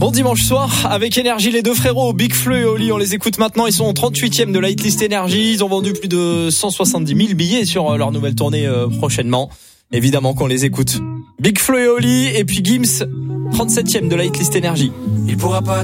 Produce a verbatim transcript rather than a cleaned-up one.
Bon dimanche soir avec Énergie, les deux frérots Big Flo et Oli, on les écoute maintenant. Ils sont trente-huitième de la hitlist Énergie. Ils ont vendu plus de cent soixante-dix mille billets sur leur nouvelle tournée euh, prochainement. Évidemment qu'on les écoute. Big Flo et Oli et puis Gims, trente-septième de la hitlist Énergie. Il pourra pas